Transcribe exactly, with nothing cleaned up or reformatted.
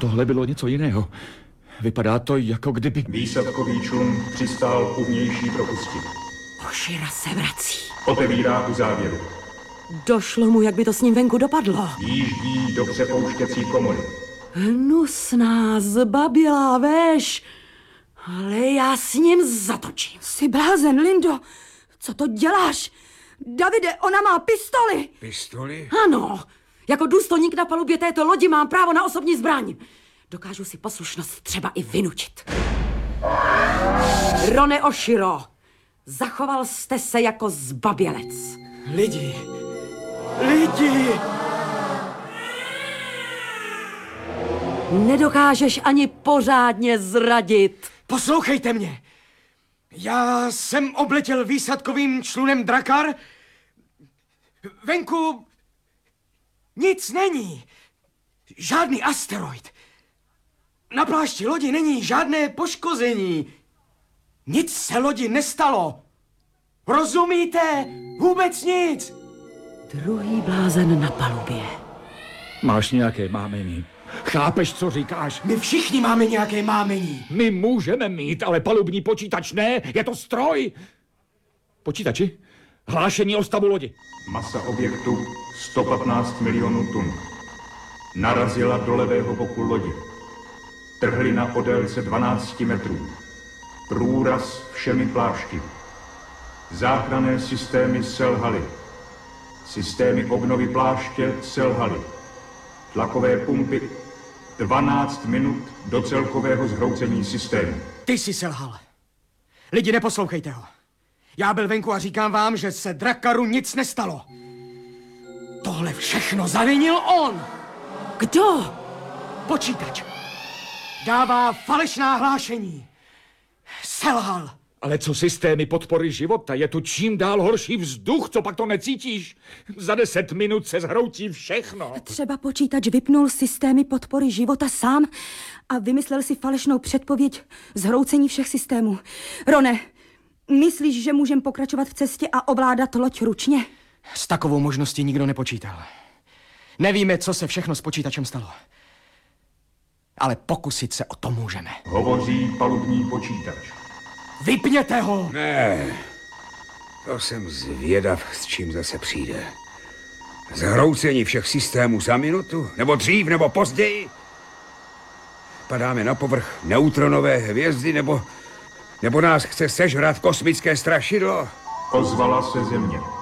tohle bylo něco jiného. Vypadá to, jako kdyby... Výsadkový člun přistál u vnější propustí. Ošira se vrací. Otevírá uzávěru. Došlo mu, jak by to s ním venku dopadlo. Výjíždí do přepouštěcí komory. Hnusná, zbabilá véž. Ale já s ním zatočím. Jsi blázen, Lindo. Co to děláš? Davide, ona má pistoli. Pistoli? Ano. Jako důstojník na palubě této lodi mám právo na osobní zbraň. Dokážu si poslušnost třeba i vynučit. Rone Oširo, zachoval jste se jako zbabělec. Lidi. Lidi. Nedokážeš ani pořádně zradit. Poslouchejte mě. Já jsem obletěl výsadkovým člunem Drakar. Venku nic není. Žádný asteroid. Na plášti lodi není žádné poškození. Nic se lodi nestalo. Rozumíte? Vůbec nic. Druhý blázen na palubě. Máš nějaké mámení. Chápeš, co říkáš? My všichni máme nějaké mámení. My můžeme mít, ale palubní počítač ne, je to stroj. Počítači? Hlášení o stavu lodi. Masa objektu sto patnáct milionů tun. Narazila do levého boku lodi. Trhlina o délce dvanáct metrů. Průraz všemi plášti. Záchranné systémy selhaly. Systémy obnovy pláště selhaly. Tlakové pumpy dvanáct minut do celkového zhroucení systému. Ty jsi selhal. Lidi, neposlouchejte ho. Já byl venku a říkám vám, že se Drakaru nic nestalo. Tohle všechno zavinil on. Kdo? Počítač. Dává falešná hlášení. Selhal. Ale co systémy podpory života? Je tu čím dál horší vzduch, co pak to necítíš? Za deset minut se zhroutí všechno. Třeba počítač vypnul systémy podpory života sám a vymyslel si falešnou předpověď zhroucení všech systémů. Rone, myslíš, že můžeme pokračovat v cestě a ovládat loď ručně? S takovou možností nikdo nepočítal. Nevíme, co se všechno s počítačem stalo. Ale pokusit se o to můžeme. Hovoří palubní počítač. Vypněte ho! Ne, to jsem zvědav, s čím zase přijde. Zhroucení všech systémů za minutu? Nebo dřív, nebo později? Padáme na povrch neutronové hvězdy, nebo, nebo nás chce sežrat kosmické strašidlo? Ozvala se země.